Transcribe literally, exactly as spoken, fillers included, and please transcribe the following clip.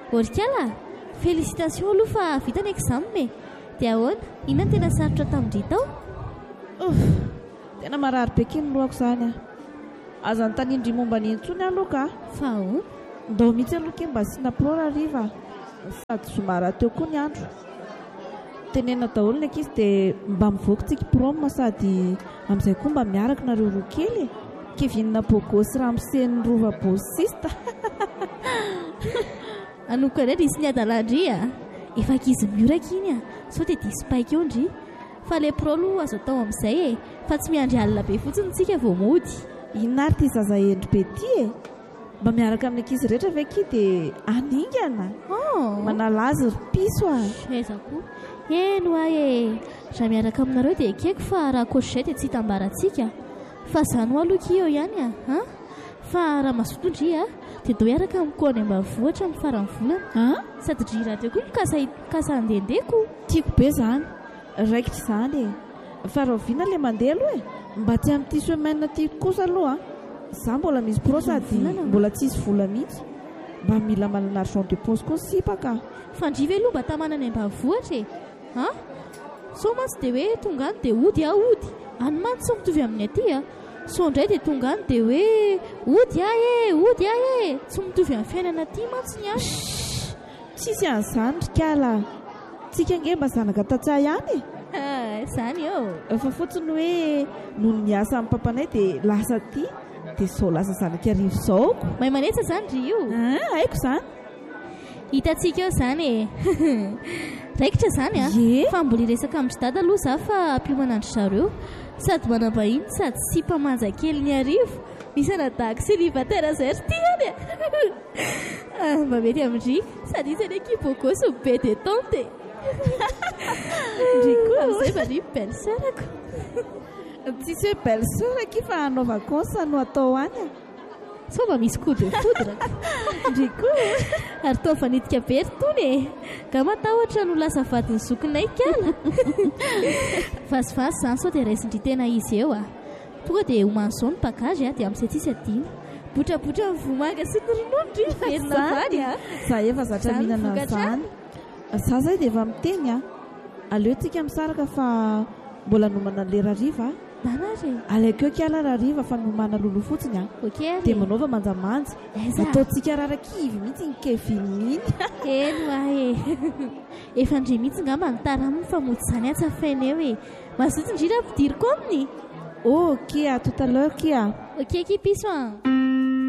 Orikala, félicitations aloha fa vita ny examen. Dia ahoana, inona tena sarotra tamin-dry tao? Tena marary be kely lohako izany a. Aza nytanindry momba ny intsony aloha ka. Fa ahoana? Ndao mihitsy aloha ke mba asiana prora riva. Sady somara teo koa ny andro. Tenena daholo ny ankizy dia mba mivoakintsika proma sady amin'izay koa mba miaraka nareo roa kely. Kevinina Bogosy Ramsen'ny Rova Bosista. Anoka indray nisy ny adalandry a. Efa ankizy mioraka iny a. Sao dia diso paika eo ndry. Fa le pro aloha azo atao amin'izay e. Fa tsy miandry alina be fotsiny tsika vao mody. Inona ary ty zaza endry be ty e. Mba miaraka amin'ny ankizy rehetra ve ki dia aningana. Oh. Manalaza ry piso a. Eza koa. Eno ahy e. Raha miaraka aminareo dia ekeko fa raha koatrizay dia tsy hitambarantsika. Fa izany ho aloha eo ihany a. Fa raha mazoto ndry a dia dao hiaraka amiko any ambanivohitra amin'ny farany volana. Sady dry raha teo koa kasa handehandehako. Tiako be izany. Raikitra izany e. Fa raha oviana ilay mandeha aloha e. Mba tsy amin'ity semaine ty kosa aloha. Izaho mbola misy pro sady mbola tsisy vola mihitsy. Mba mila manana argent de poche koa sipaka. Fandry ve aloha mba tamana any ambanivohitra e. Ha? So mantsy dia hoe tonga any dia ody a ody. Any mantsy tsy mitovy amin'ny aty a. So indray dia tonga any dia hoe ody ahy e, ody ahy e. Tsy mitovy amin'ny fiainana aty mantsy ny ahy. Tsisy an'izany ry kala. Tsika nge mba zanaka tatsay ihany e. Izany eo. Fa fotsiny hoe noho ny asa amin'ny papanay dia lasa ty. Dia izao lasa zanaka arivo izao. Mahay manetsa izany ry io. Haiko izany. Hitantsika eo izany e. Raikitra izany a. Fa mbola hiresaka amin'ny dada aloha za fa ampihomanandry zareo. Sady manambahiny sady sy mpamanja kely ny arivo. Misy anadahaka célibataire izay ry ty any a. Mba mety amin'ndry. Sady izy any ekipo Bogosy be détente. Ndry koa amin'izay mba ny belle-sœur-ako. Tsisy hoe belle-sœur aky fa hanao vacances no atao any a. Sao mba misy coup de foudre. Ndry koa. Ary tao fanidika be ry tony e. Ka matahotra no lasa vadiny zokinay kala. Vasivasy izany sao dia raisindry tena izy eo a. Tonga dia homany izao ny bagage a dia amin'izay tsisy adiny. Botrabotra ny vomanga sy ny ronono ndry velona vany a. Za efa zatra mihinana izany. Za zay dia efa miteny a. Aleotsika misaraka fa mbola nomana lera riva. Nanary. Alaiko eo kala raha riva fa nomana lolo fotsiny a. Okay. Dia manaova manjamanja. Ataontsika rarakivy mihitsy ny Kevin iny. Eno ahy e. Efa ndry mihitsy ngamba ny taraminy fa mody izany atsafaina eo e. Mazoto indrindra ampidiriko aminy. Ok, à tout à l'heure, Kia. Ok, qui piso.